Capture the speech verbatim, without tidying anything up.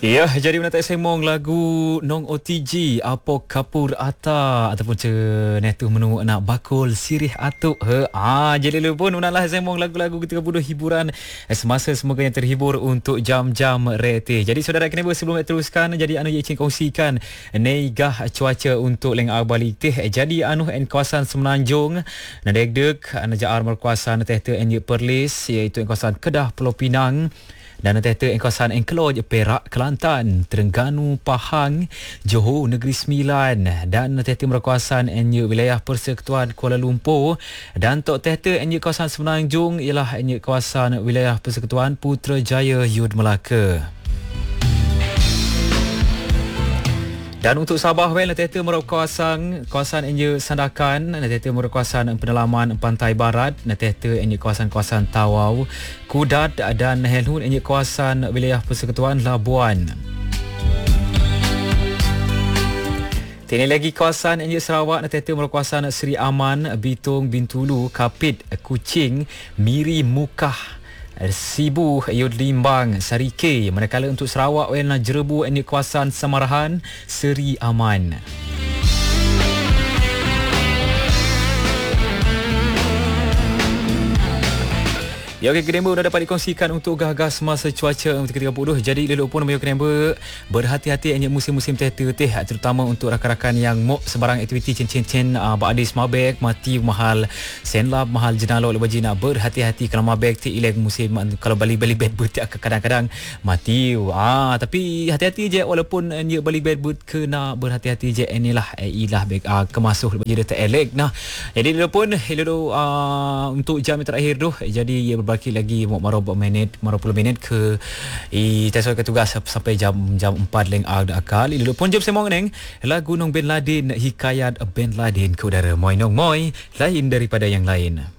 Ya, jadi menatai semong lagu Nong O T G Apo Kapur Ata ataupun ce netu menu nak bakul sirih atuk he. Ah, jadi lu pun menalah semong lagu-lagu ketika budak hiburan semasa semoga yang terhibur untuk jam-jam reti. Jadi saudara kena sebelum teruskan jadi anu ye kongsikan neigah cuaca untuk leng balik teh. Jadi anu en kawasan Semenanjung nadegdek anu jaar merkuasan teh te en Perlis iaitu en kawasan Kedah Pulau Pinang dan teh en kawasan Engkeloj Perak Kelantan, Terengganu Pahang, Johor Negeri Sembilan dan teh merkuasan en wilayah Persekutuan Kuala Lumpur dan tok teh en kawasan Semenanjung ialah en kawasan wilayah Persekutuan Putrajaya Yud Melaka. Dan untuk Sabah wel tete merok kawasan kawasan enje Sandakan, tete merok kawasan Pendalaman Pantai Barat, tete enje kawasan-kawasan Tawau, Kudat dan Helhun enje kawasan wilayah Persekutuan Labuan. Tini lagi kawasan enje Sarawak, tete merok kawasan Seri Aman, Bitung, Bintulu, Kapit, Kuching, Miri, Mukah, Sibu, Yud Limbang, Sarike. Manakala untuk Sarawak wena Jerebu ini kawasan Samarahan, Seri Aman. Ya, okey, Kedemba dah dapat dikongsikan untuk gagas masa cuaca untuk ketika bodoh. Jadi lelok pun mayu Kedemba berhati-hati hanya musim-musim teh teh terutama untuk rakan-rakan yang mok sebarang aktiviti cen-cen uh, badis mabek mati mahal senlab mahal jenalo lebaji nak berhati-hati kalau mabek ti ilek musim kalau bali-bali bed but kadang-kadang mati. Ah tapi hati-hati je walaupun dia bali bed but kena berhati-hati je inilah ilah beg uh, kemasuh lebaji dia elek. Nah, jadi lelok pun lelok uh, untuk jam yang terakhir tu jadi ia baki lagi marau minit marau puluh minit ke i tasawuf ke tugas sampai jam jam empat leng ada akal ilu pun jam semong neng lagu Nong Bin Laden hikayat Ben Laden ke udara moi nong moi lain daripada yang lain.